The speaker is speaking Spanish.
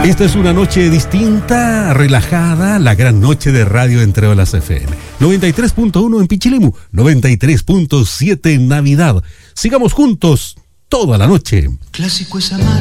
Esta es una noche distinta, relajada, la gran noche de Radio Entre Olas FM. 93.1 en Pichilemu, 93.7 en Navidad. Sigamos juntos toda la noche. Clásico es amar